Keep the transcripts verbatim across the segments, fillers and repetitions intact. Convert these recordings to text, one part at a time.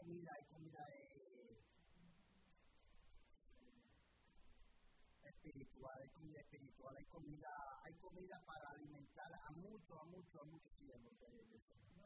comida, hay comida eh, espiritual, hay comida espiritual, hay comida, hay comida para alimentar a muchos, a muchos, a muchos siervos de Dios.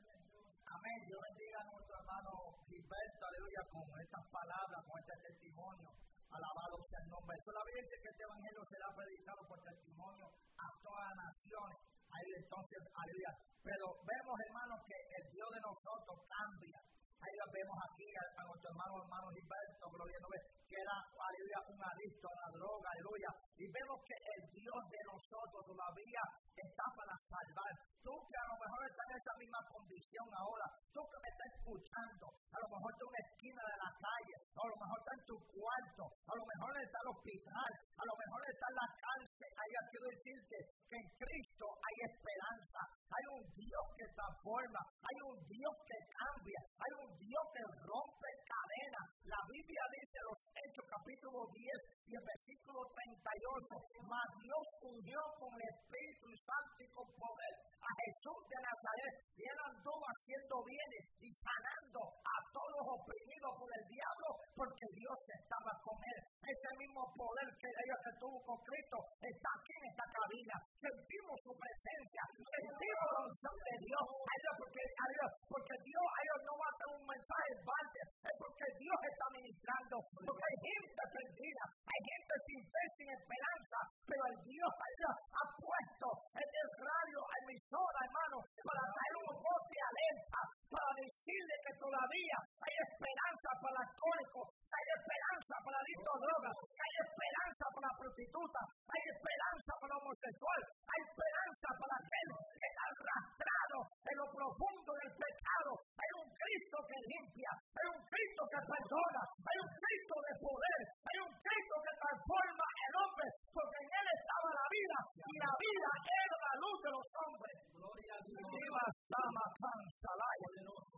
Amén. Dios bendiga a nuestro hermano Gilberto, aleluya, con estas palabras, con este testimonio. Alabado sea el nombre. Eso la Biblia dice que este evangelio será predicado por testimonio a todas las naciones. Ahí entonces, aleluya. Pero vemos, hermanos, que el Dios de nosotros cambia. Ahí lo vemos aquí a, a nuestro hermano, hermano Gilberto, gloria a Dios, que era, aleluya, un adicto a la droga, aleluya. Y vemos que el Dios de nosotros todavía está para salvar. Tú que a lo mejor estás en esa misma condición ahora, tú que me estás escuchando, a lo mejor estás en una esquina de la calle, a lo mejor estás en tu cuarto, a lo mejor estás en el hospital, a lo mejor estás en la cárcel. Ahí quiero decirte que en Cristo hay esperanza, hay un Dios que transforma, hay un Dios que cambia, hay un Dios que rompe cadenas. La Biblia dice los Hechos capítulo diez y el versículo treinta y ocho, mas Dios ungió con el Espíritu Santo y con poder a Jesús de Nazaret, y él anduvo haciendo bienes y sanando a todos los oprimidos por el diablo, porque Dios estaba con él. Ese mismo poder que ellos que tuvo con Cristo está aquí en esta cabina. Sentimos su presencia, sentimos la unción de Dios. Porque, porque Dios a ellos no va a dar un mensaje en balde, es porque Dios está ministrando. Porque hay gente perdida, hay gente sin fe, sin esperanza, pero el Dios ha puesto en el radio emisora, hermano, para traer un voz de alerta, para decirle que todavía hay esperanza para el alcohólico, hay esperanza para el adicto a drogas, hay esperanza para la prostituta, hay esperanza para el homosexual, hay esperanza para aquel que está arrastrado en lo profundo del pecado. Hay un Cristo que limpia, hay un Cristo que perdona, hay un Cristo de poder, hay un Cristo que transforma el hombre, porque en él estaba la vida y la vida era la luz de los hombres. Gloria a Dios. Viva Sama Cansalaya.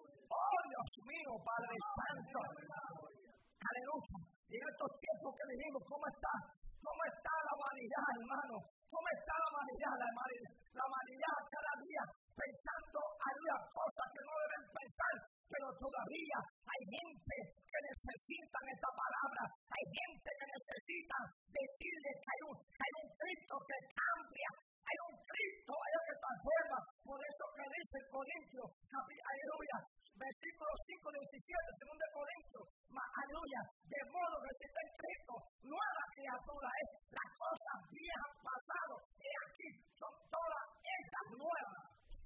Oh Dios mío, Padre Santo. Aleluya. Y en estos tiempos que vivimos, ¿cómo está? ¿Cómo está la humanidad, hermano? ¿Cómo está la humanidad? La humanidad, la humanidad cada día pensando en cosas que no deben pensar, pero todavía hay gente que necesitan esta palabra, hay gente que necesita decirle que hay un, hay un Cristo que cambia, hay un Cristo que transforma. Por eso que dice en Corintios, aleluya, versículo cinco, diecisiete, segundo de Corintios, aleluya, de modo que si está en Cristo, nueva criatura es, las cosas viejas han pasado, y aquí son todas estas nuevas.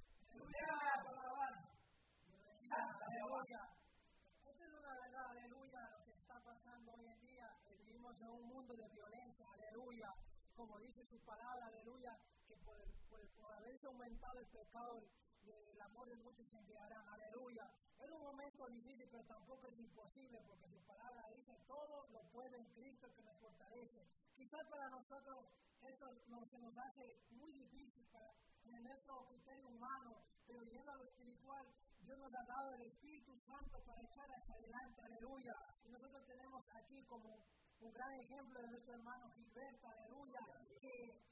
Aleluya. Esta es una verdad, aleluya, lo que está pasando hoy en día. Vivimos en un mundo de violencia, aleluya. Como dice su palabra, aleluya, que por, por, por haberse aumentado el pecado, el amor de muchos se enviarán, aleluya. Es un momento difícil, pero tampoco es imposible, porque su palabra dice, todo lo puede en Cristo que nos fortalece. Quizás para nosotros esto no, se nos hace muy difícil para, en nuestro criterio humano, pero yendo a lo espiritual, Dios nos ha dado el Espíritu Santo para echar hacia adelante, aleluya. Y nosotros tenemos aquí como un gran ejemplo de nuestro hermano Gilberto, aleluya, que